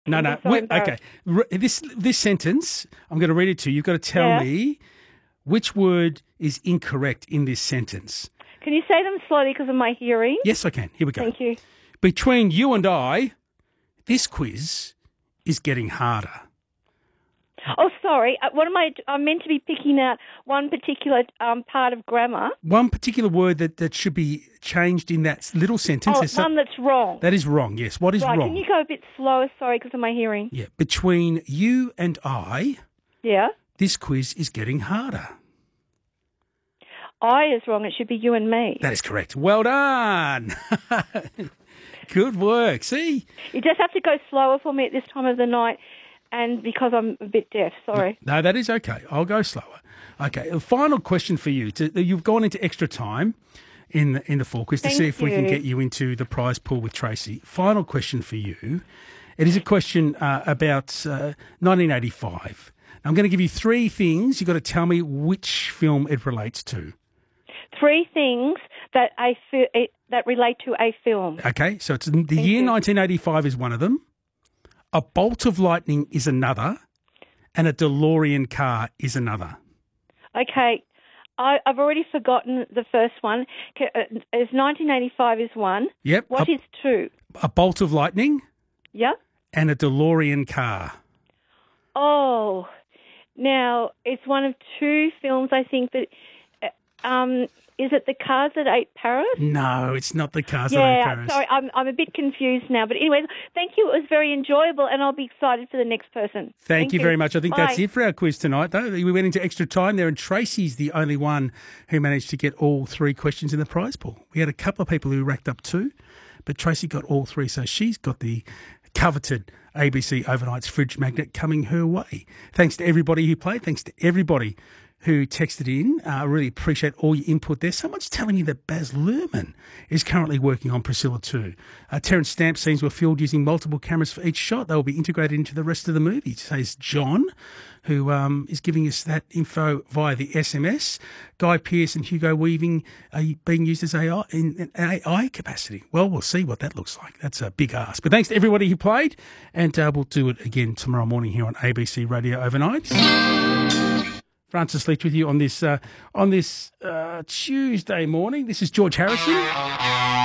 No. I'm so embarrassed. Okay. This sentence, I'm going to read it to you. You've got to tell me which word is incorrect in this sentence. Can you say them slowly because of my hearing? Yes, I can. Here we go. Thank you. Between you and I, this quiz is getting harder. Oh, sorry. What am I? I'm meant to be picking out one particular part of grammar. One particular word that should be changed in that little sentence. Oh, one that's wrong. That is wrong, yes. What is right, wrong? Can you go a bit slower? Sorry, because of my hearing. Yeah. Between you and I, this quiz is getting harder. I is wrong. It should be you and me. That is correct. Well done. Good work. See? You just have to go slower for me at this time of the night, and because I'm a bit deaf. Sorry. No, that is okay. I'll go slower. Okay. A final question for you. You've gone into extra time in the full quiz to see if we can get you into the prize pool with Tracy. Final question for you. It is a question about 1985. I'm going to give you three things. You've got to tell me which film it relates to. Three things that that relate to a film. Okay, so it's the year 1985 is one of them. A bolt of lightning is another, and a DeLorean car is another. Okay, I've already forgotten the first one. Is 1985 is one. Yep. What is two? A bolt of lightning. Yep. And a DeLorean car. Oh, now it's one of two films. I think that. Is it The Cars That Ate Paris? No, it's not The Cars That Ate Paris. Yeah, sorry, I'm a bit confused now. But anyway, thank you. It was very enjoyable, and I'll be excited for the next person. Thank you very much. I think that's it for our quiz tonight, though. We went into extra time there, and Tracy's the only one who managed to get all three questions in the prize pool. We had a couple of people who racked up two, but Tracy got all three, so she's got the coveted ABC Overnights fridge magnet coming her way. Thanks to everybody who played. Thanks to everybody who texted in. I really appreciate all your input there. Someone's telling me that Baz Luhrmann is currently working on Priscilla 2. Terence Stamp scenes were filmed using multiple cameras for each shot. They will be integrated into the rest of the movie, says John, who is giving us that info via the SMS. Guy Pearce and Hugo Weaving are being used as AI in an AI capacity. Well, we'll see what that looks like. That's a big ask. But thanks to everybody who played, and we'll do it again tomorrow morning here on ABC Radio Overnight. Francis Leach with you on this Tuesday morning. This is George Harrison.